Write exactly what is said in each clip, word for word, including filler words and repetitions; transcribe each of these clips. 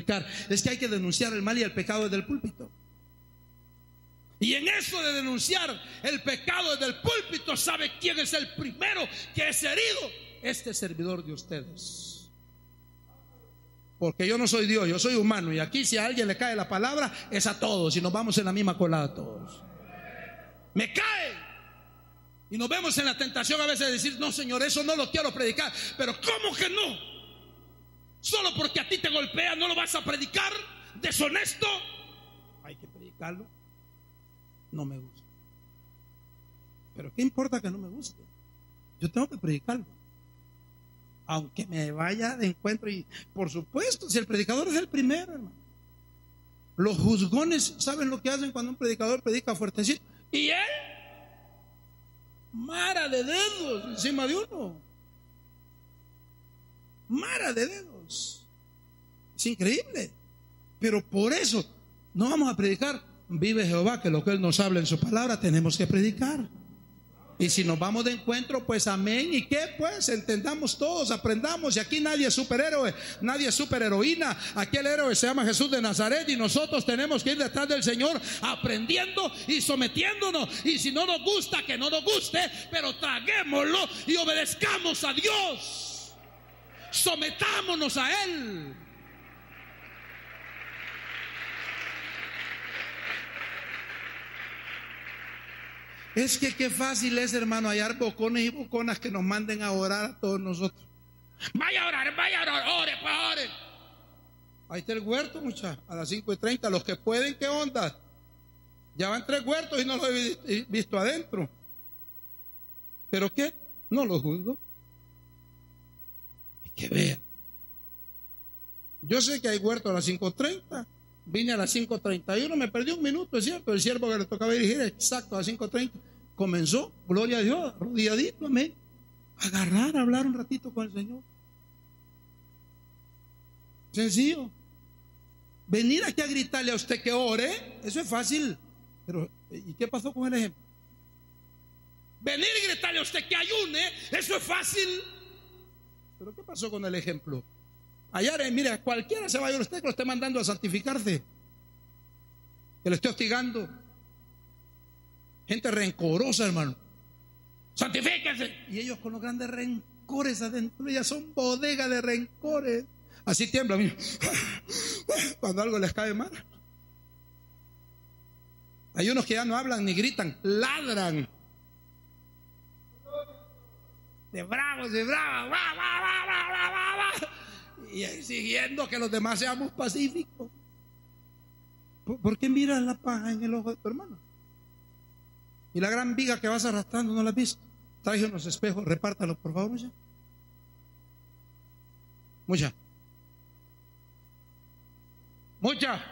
predicar, es que hay que denunciar el mal y el pecado desde el púlpito. Y en eso de denunciar el pecado desde el púlpito, ¿sabe quién es el primero que es herido? Este servidor de ustedes. Porque yo no soy Dios, yo soy humano, y aquí si a alguien le cae la palabra es a todos, y nos vamos en la misma colada todos. Me cae. Y nos vemos en la tentación a veces de decir: no, Señor, eso no lo quiero predicar. Pero ¿cómo que no? Solo porque a ti te golpea, ¿no lo vas a predicar? ¿Deshonesto? Hay que predicarlo. No me gusta. Pero ¿qué importa que no me guste? Yo tengo que predicarlo, aunque me vaya de encuentro. Y por supuesto, si el predicador es el primero, hermano. Los juzgones, ¿saben lo que hacen cuando un predicador predica fuertecito? Y él, mara de dedos encima de uno. Mara de dedos. Es increíble. Pero por eso no vamos a predicar: vive Jehová, que lo que Él nos habla en su palabra tenemos que predicar. Y si nos vamos de encuentro, pues amén. ¿Y qué? Pues entendamos todos, aprendamos. Y aquí nadie es superhéroe, nadie es superheroína. Aquí el héroe se llama Jesús de Nazaret, y nosotros tenemos que ir detrás del Señor aprendiendo y sometiéndonos. Y si no nos gusta, que no nos guste, pero traguémoslo y obedezcamos a Dios. Sometámonos a Él. Es que qué fácil es, hermano, hallar bocones y boconas que nos manden a orar a todos nosotros. Vaya a orar, vaya a orar, ore, pues ore. Ahí está el huerto, muchachos, a las cinco y treinta. Los que pueden, ¿qué onda? Ya van tres huertos y no los he visto adentro. ¿Pero qué? No los juzgo. Hay que ver. Yo sé que hay huertos a las cinco treinta. Vine a las cinco treinta y uno, me perdí un minuto, es cierto. El siervo que le tocaba dirigir, exacto, a las cinco treinta. Comenzó, gloria a Dios, arrodilladito, amén. Agarrar, hablar un ratito con el Señor. Sencillo. Venir aquí a gritarle a usted que ore, eso es fácil. Pero, ¿y qué pasó con el ejemplo? Venir y gritarle a usted que ayune, eso es fácil. Pero ¿qué pasó con el ejemplo? Allá, mire, cualquiera se vaya a usted que lo esté mandando a santificarse, que lo esté hostigando. Gente rencorosa, hermano. Santifíquense. Y ellos con los grandes rencores adentro, ya son bodega de rencores. Así tiembla, mira, cuando algo les cae mal. Hay unos que ya no hablan ni gritan, ladran. De bravos, de bravos, va, va, va, va, va, va, va. Y exigiendo que los demás seamos pacíficos. ¿Por, ¿Por qué miras la paja en el ojo de tu hermano? Y la gran viga que vas arrastrando, ¿no la has visto? Trae unos espejos, repártalos, por favor, mucha. Mucha. Mucha.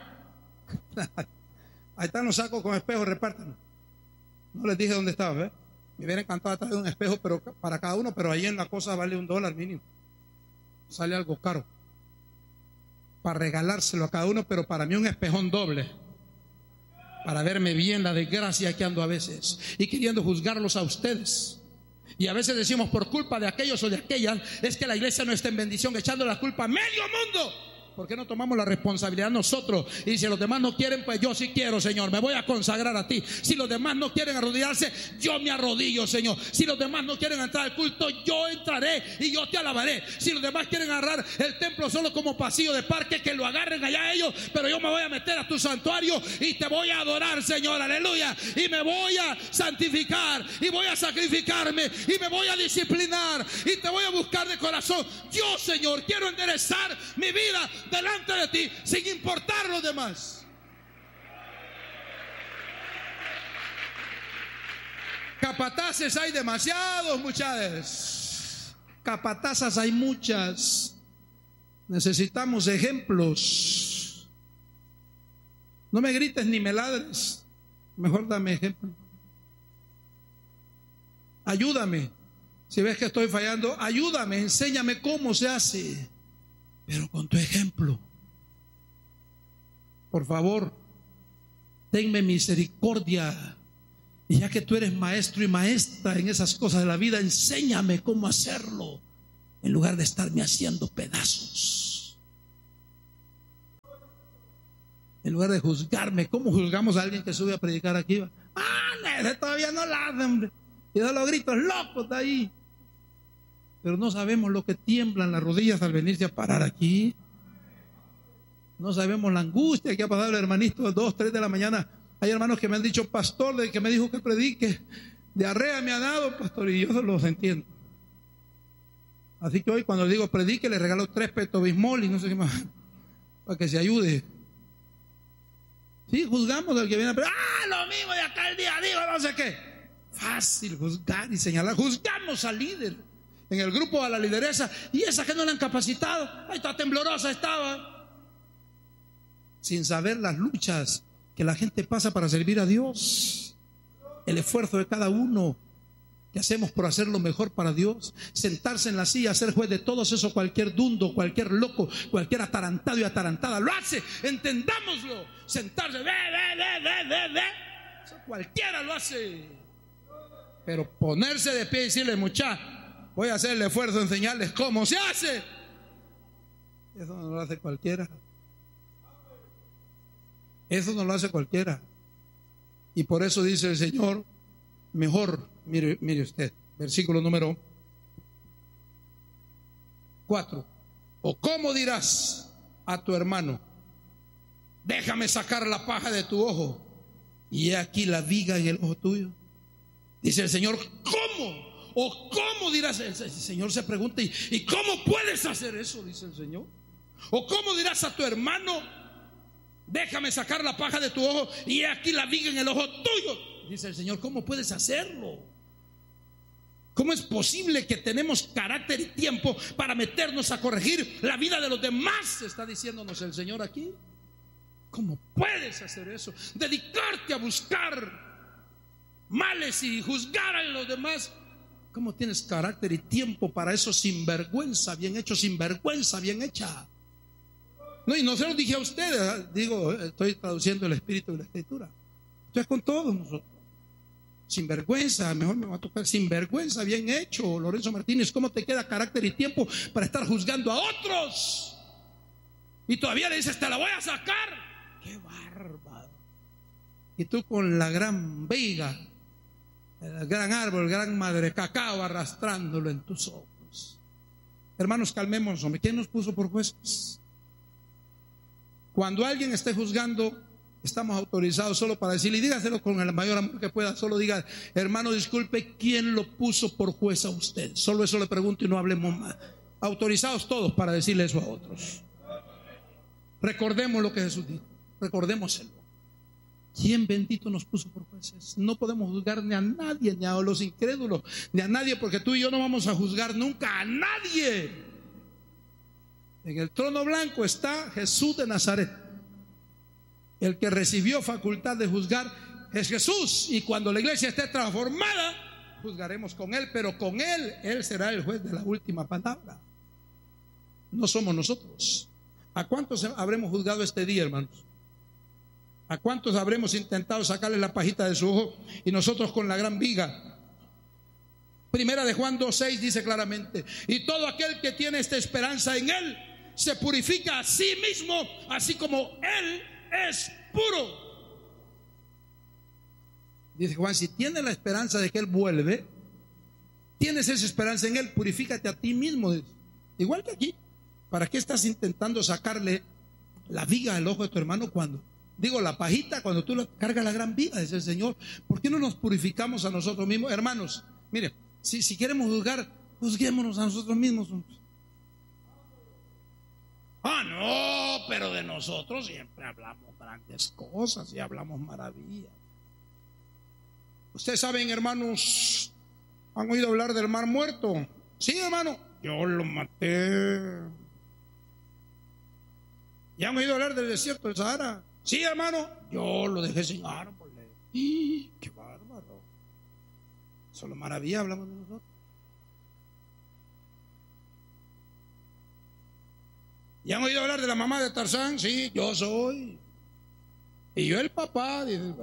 Ahí están los sacos con espejos, repártalos. No les dije dónde estaba, ¿ves? Me hubiera encantado traer un espejo pero para cada uno, pero ahí en la cosa vale un dólar mínimo. Sale algo caro para regalárselo a cada uno, pero para mí un espejón doble, para verme bien la desgracia que ando a veces y queriendo juzgarlos a ustedes. Y a veces decimos, por culpa de aquellos o de aquellas es que la iglesia no está en bendición, echando la culpa a medio mundo. ¿Por qué no tomamos la responsabilidad nosotros? Y si los demás no quieren, pues yo sí quiero, Señor, me voy a consagrar a ti. Si los demás no quieren arrodillarse, yo me arrodillo, Señor. Si los demás no quieren entrar al culto, yo entraré y yo te alabaré. Si los demás quieren agarrar el templo solo como pasillo de parque, que lo agarren allá ellos, pero yo me voy a meter a tu santuario y te voy a adorar, Señor, aleluya. Y me voy a santificar y voy a sacrificarme y me voy a disciplinar y te voy a buscar de corazón. Yo, Señor, quiero enderezar mi vida delante de ti, sin importar los demás. Capataces hay demasiados, muchachos. Capatazas hay muchas. Necesitamos ejemplos. No me grites ni me ladres. Mejor dame ejemplo. Ayúdame. Si ves que estoy fallando, ayúdame, enséñame cómo se hace. Pero con tu ejemplo. Por favor, tenme misericordia. Y ya que tú eres maestro y maestra en esas cosas de la vida, enséñame cómo hacerlo, en lugar de estarme haciendo pedazos. En lugar de juzgarme, ¿cómo juzgamos a alguien que sube a predicar aquí? Ah, ese todavía no la hace, hombre. Y da los gritos locos de ahí. Pero no sabemos lo que tiemblan las rodillas al venirse a parar aquí. No sabemos la angustia que ha pasado el hermanito a dos, tres de la mañana. Hay hermanos que me han dicho, pastor, de que me dijo que predique, diarrea me ha dado, pastor, y yo los entiendo. Así que hoy cuando le digo predique, le regalo tres Pepto-Bismol y no sé qué más, para que se ayude. Sí, juzgamos al que viene a predicar. Ah, lo mismo de acá el día, digo, no sé qué. Fácil juzgar y señalar. Juzgamos al líder en el grupo, a la lideresa, y esa que no la han capacitado, ahí está temblorosa, estaba, sin saber las luchas que la gente pasa para servir a Dios, el esfuerzo de cada uno que hacemos por hacer lo mejor para Dios, sentarse en la silla, ser juez de todos eso, cualquier dundo, cualquier loco, cualquier atarantado y atarantada lo hace, entendámoslo, sentarse, ve, ve, ve, ve, ve, ve, eso cualquiera lo hace, pero ponerse de pie y decirle, muchacho, voy a hacer el esfuerzo de enseñarles cómo se hace, eso no lo hace cualquiera. Eso no lo hace cualquiera. Y por eso dice el Señor, mejor, mire, mire usted, versículo número cuatro. O cómo dirás a tu hermano, déjame sacar la paja de tu ojo, y he aquí la viga en el ojo tuyo. Dice el Señor, ¿cómo? O cómo dirás, el Señor se pregunta, ¿y, ¿y cómo puedes hacer eso? Dice el Señor. O cómo dirás a tu hermano, déjame sacar la paja de tu ojo y he aquí la viga en el ojo tuyo. Dice el Señor, ¿cómo puedes hacerlo? ¿Cómo es posible que tenemos carácter y tiempo para meternos a corregir la vida de los demás? Está diciéndonos el Señor aquí. ¿Cómo puedes hacer eso? Dedicarte a buscar males y juzgar a los demás. ¿Cómo tienes carácter y tiempo para eso? Sinvergüenza bien hecho, sinvergüenza bien hecha. No, y no se lo dije a ustedes, digo, estoy traduciendo el espíritu de la escritura. Esto es con todos nosotros. Sinvergüenza, mejor me va a tocar sinvergüenza, bien hecho, Lorenzo Martínez. ¿Cómo te queda carácter y tiempo para estar juzgando a otros? Y todavía le dices, te la voy a sacar. ¡Qué bárbaro! Y tú con la gran viga, el gran árbol, el gran madre cacao arrastrándolo en tus ojos. Hermanos, calmémonos, hombre. ¿Quién nos puso por jueces? Cuando alguien esté juzgando, estamos autorizados solo para decirle, y dígaselo con el mayor amor que pueda, solo diga, hermano, disculpe, ¿quién lo puso por juez a usted? Solo eso le pregunto y no hablemos más. Autorizados todos para decirle eso a otros. Recordemos lo que Jesús dijo, recordémoselo. ¿Quién bendito nos puso por jueces? No podemos juzgar ni a nadie, ni a los incrédulos, ni a nadie, porque tú y yo no vamos a juzgar nunca a nadie. En el trono blanco está Jesús de Nazaret. El que recibió facultad de juzgar es Jesús. Y cuando la iglesia esté transformada, juzgaremos con Él. Pero con Él, Él será el juez de la última palabra. No somos nosotros. ¿A cuántos habremos juzgado este día, hermanos? ¿A cuántos habremos intentado sacarle la pajita de su ojo y nosotros con la gran viga? Primera de Juan dos seis dice claramente, y todo aquel que tiene esta esperanza en Él se purifica a sí mismo, así como Él es puro. Dice Juan, si tienes la esperanza de que Él vuelve, tienes esa esperanza en Él, purifícate a ti mismo. Igual que aquí. ¿Para qué estás intentando sacarle la viga al ojo de tu hermano cuando, digo, la pajita, cuando tú cargas la gran viga? Dice el Señor. ¿Por qué no nos purificamos a nosotros mismos? Hermanos, mire, si, si queremos juzgar, juzguémonos a nosotros mismos. Ah, no, pero de nosotros siempre hablamos grandes cosas y hablamos maravillas. Ustedes saben, hermanos, ¿han oído hablar del mar muerto? Sí, hermano, yo lo maté. ¿Y han oído hablar del desierto del Sahara? Sí, hermano, yo lo dejé sin árboles. ¡Y qué bárbaro! Solo maravilla hablamos de nosotros. ¿Y han oído hablar de la mamá de Tarzán? Sí, yo soy. Y yo el papá. Dice,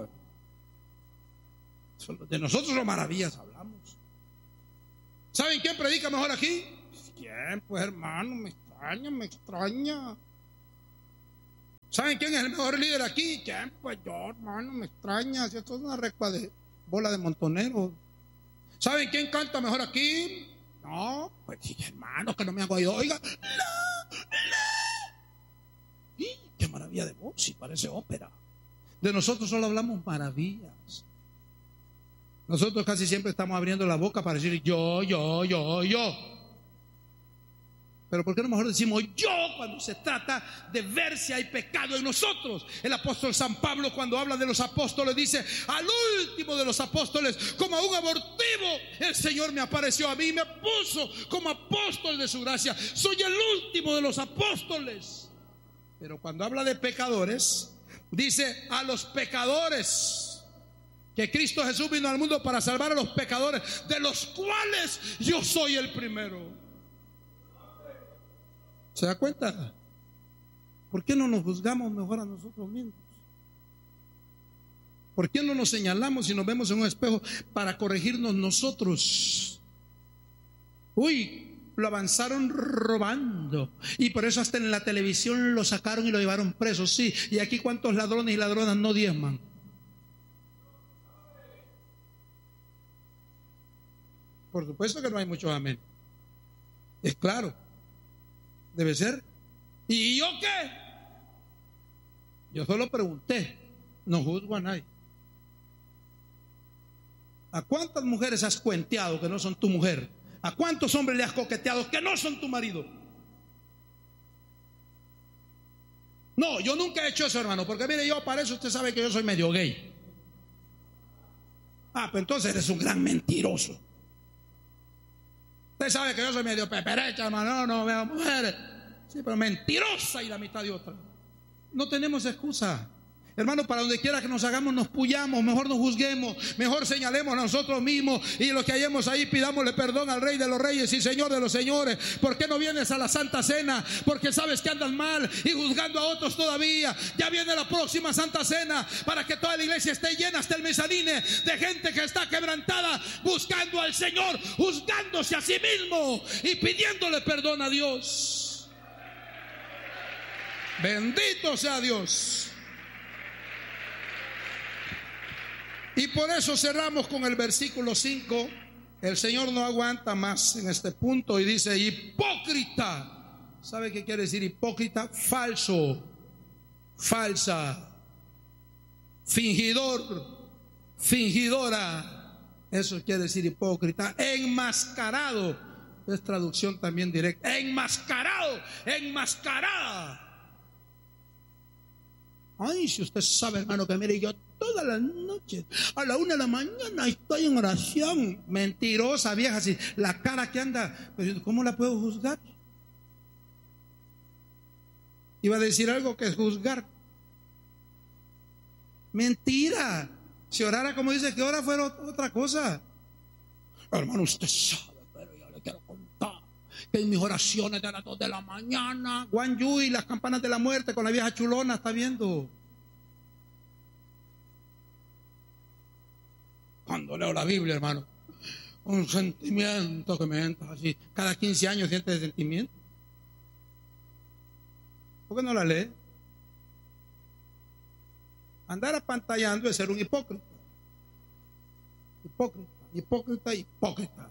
de nosotros las maravillas hablamos. ¿Saben quién predica mejor aquí? ¿Quién? Pues hermano, me extraña, me extraña. ¿Saben quién es el mejor líder aquí? ¿Quién? Pues yo, hermano, me extraña. Si esto es una recua de bola de montoneros. ¿Saben quién canta mejor aquí? No, pues sí, hermano, que no me hago oído. Oiga, la, la. ¡Y qué maravilla de voz! Sí, parece ópera. De nosotros solo hablamos maravillas. Nosotros casi siempre estamos abriendo la boca para decir yo, yo, yo, yo. Pero ¿por qué no mejor decimos yo cuando se trata de ver si hay pecado en nosotros? El apóstol San Pablo, cuando habla de los apóstoles, dice: al último de los apóstoles, como a un abortivo, el Señor me apareció a mí y me puso como apóstol de su gracia. Soy el último de los apóstoles. Pero cuando habla de pecadores, dice a los pecadores, que Cristo Jesús vino al mundo para salvar a los pecadores, de los cuales yo soy el primero. ¿Se da cuenta? ¿Por qué no nos juzgamos mejor a nosotros mismos? ¿Por qué no nos señalamos y nos vemos en un espejo para corregirnos nosotros? Uy, lo avanzaron robando y por eso hasta en la televisión lo sacaron y lo llevaron preso. Sí, y aquí cuántos ladrones y ladronas no diezman. Por supuesto que no hay muchos amén. Es claro. Debe ser. ¿Y yo qué? Yo solo pregunté, no juzgo a nadie. ¿A cuántas mujeres has cuenteado que no son tu mujer? ¿A cuántos hombres le has coqueteado que no son tu marido? No, yo nunca he hecho eso, hermano, porque mire, yo para eso usted sabe que yo soy medio gay. Ah, pues entonces eres un gran mentiroso. Usted sabe que yo soy medio peperecha, hermano, no, no veo mujeres. Sí, pero mentirosa y la mitad de otra. No tenemos excusa. Hermano, para donde quiera que nos hagamos, nos puyamos, mejor nos juzguemos, mejor señalemos a nosotros mismos y lo que hallemos ahí, pidámosle perdón al Rey de los Reyes y Señor de los Señores. ¿Por qué no vienes a la Santa Cena? Porque sabes que andas mal y juzgando a otros todavía. Ya viene la próxima Santa Cena para que toda la iglesia esté llena hasta el mezzanine de gente que está quebrantada, buscando al Señor, juzgándose a sí mismo y pidiéndole perdón a Dios. Bendito sea Dios. Y por eso cerramos con el versículo cinco. El Señor no aguanta más en este punto y dice: hipócrita. ¿Sabe qué quiere decir hipócrita? Falso, falsa, fingidor, fingidora. Eso quiere decir hipócrita. Enmascarado, es traducción también directa. Enmascarado, enmascarada. Ay, si usted sabe, hermano, que mire, yo todas las noches a la una de la mañana estoy en oración. Mentirosa vieja, si la cara que anda, ¿cómo la puedo juzgar? Iba a decir algo que es juzgar. Mentira. Si orara como dice que ora fuera otra cosa. Hermano, usted sabe, pero yo le quiero contar que en mis oraciones de las dos de la mañana, Guan Yu y las campanas de la muerte con la vieja chulona, está viendo. Cuando leo la Biblia, hermano, un sentimiento que me entra así. Cada quince años siente ese sentimiento. ¿Por qué no la lee? Andar apantallando es ser un hipócrita. Hipócrita, hipócrita, hipócrita.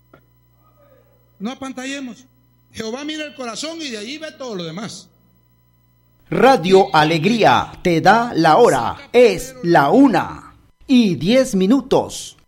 No apantallemos. Jehová mira el corazón y de allí ve todo lo demás. Radio Alegría te da la hora. Es la una y diez minutos.